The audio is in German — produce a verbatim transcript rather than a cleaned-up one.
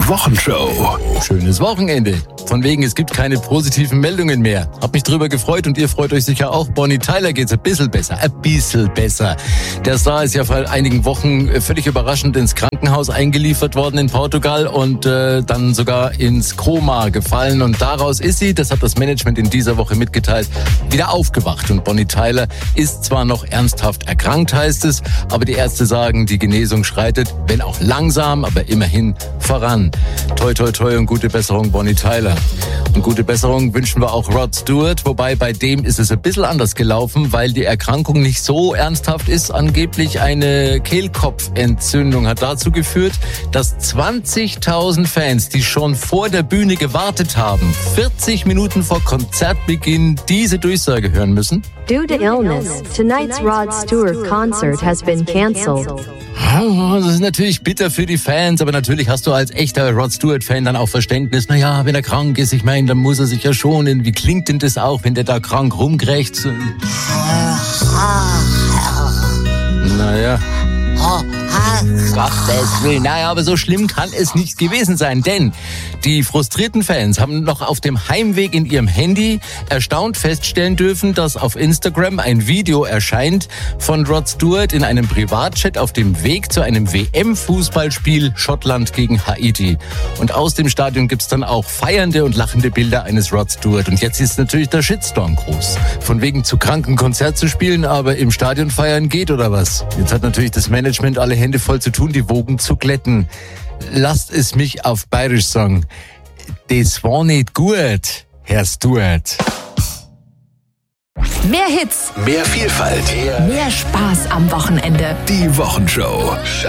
Wochenshow. Schönes Wochenende. Von wegen, es gibt keine positiven Meldungen mehr. Hab mich drüber gefreut und ihr freut euch sicher auch. Bonnie Tyler geht's ein bisschen besser. Ein bisschen besser. Der Star ist ja vor einigen Wochen völlig überraschend ins Krankenhaus eingeliefert worden in Portugal und äh, dann sogar ins Koma gefallen. Und daraus ist sie, das hat das Management in dieser Woche mitgeteilt, wieder aufgewacht. Und Bonnie Tyler ist zwar noch ernsthaft erkrankt, heißt es, aber die Ärzte sagen, die Genesung schreitet, wenn auch langsam, aber immerhin voran. Toi, toi, toi und gute Besserung, Bonnie Tyler. Und gute Besserung wünschen wir auch Rod Stewart, wobei bei dem ist es ein bisschen anders gelaufen, weil die Erkrankung nicht so ernsthaft ist. Angeblich eine Kehlkopfentzündung hat dazu geführt, dass zwanzigtausend Fans, die schon vor der Bühne gewartet haben, vierzig Minuten vor Konzertbeginn diese Durchsage hören müssen. Due to illness, tonight's Rod Stewart concert has been cancelled. Das ist natürlich bitter für die Fans, aber natürlich hast du als echter Rod Stewart-Fan dann auch Verständnis. Naja, wenn er krank ist, ich meine, dann muss er sich ja schonen. Wie klingt denn das auch, wenn der da krank rumkrächzt? Naja. Gottes Willen. Naja, aber so schlimm kann es nicht gewesen sein, denn die frustrierten Fans haben noch auf dem Heimweg in ihrem Handy erstaunt feststellen dürfen, dass auf Instagram ein Video erscheint von Rod Stewart in einem Privatchat auf dem Weg zu einem W M-Fußballspiel Schottland gegen Haiti. Und aus dem Stadion gibt's dann auch feiernde und lachende Bilder eines Rod Stewart. Und jetzt ist natürlich der Shitstorm groß. Von wegen zu kranken Konzert zu spielen, aber im Stadion feiern geht oder was? Jetzt hat natürlich das Management alle Hände voll zu tun, die Wogen zu glätten. Lasst es mich auf Bayerisch sagen. Das war nicht gut, Herr Stewart. Mehr Hits, Mehr Vielfalt. mehr Spaß am Wochenende. Die Wochenshow.